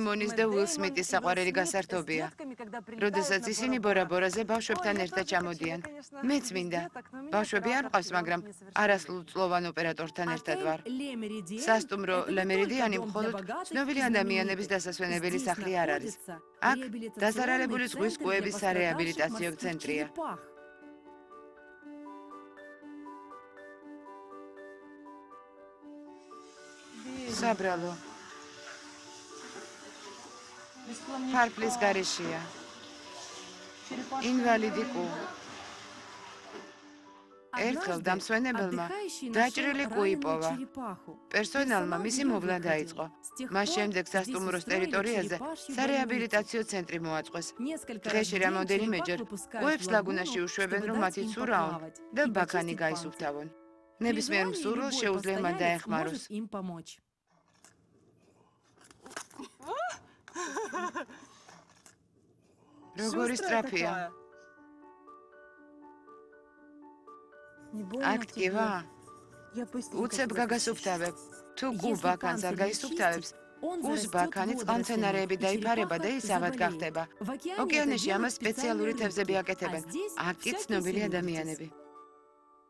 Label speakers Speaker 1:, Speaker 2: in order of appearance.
Speaker 1: სიმონის და უილ სმიტის საყვარელი გასართობია. როდესაც ისინი ბორაბორაზე ბავშვებთან ერთად ჩამოდიან. მეც მინდა. ბავშვები არ ყავს, მაგრამ არასრულწლოვან ოპერატორთან ერთად ვარ. სასტუმრო ლემერიდიანი მხოლოდ ცნობილი ადამიანების დასასვენებელი სახლი არ არის. აქ დაზარალებული ზღვის კუების სარეაბილიტაციო ცენტრია. საბრალო. ფარფლის გარეშეა. ინვალიდი კუ. ერთხელ დამსვენებელმა დაჭრილი კუ იპოვა. პერსონალმა მისი მოვლა დაიწყო. მას შემდეგ სასტუმროს ტერიტორიაზე სარეაბილიტაციო ცენტრი მოაწყვეს. დღეში რამოდენიმეჯერ კუებს ლაგუნაში უშვებენ, რომ მათი ცურაონ და ბაქანი გაისუფთავონ. ნებისმიერ მსურველს შეუძლია მან დაეხმაროს. როგორი სწრაფია. აქტივა. უცებ გაგასუფთავებ. თუ გუ ბაქანს არ გაისუფთავებს, გუს ბაქანი წყალმცენარეები დაიფარება და ის ავად გახდება. ოკეანეში ამას სპეციალური თევზები აკეთებენ. აქ კი ცნობილი ადამიანები.